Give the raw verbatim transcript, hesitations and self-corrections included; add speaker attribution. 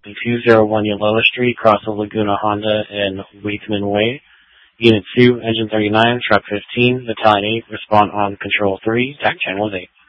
Speaker 1: two oh one Yalola Street, cross of Laguna Honda and Waithman Way. Unit two, Engine thirty-nine, Truck fifteen, Battalion eight, respond on Control three, T A C Channel eight.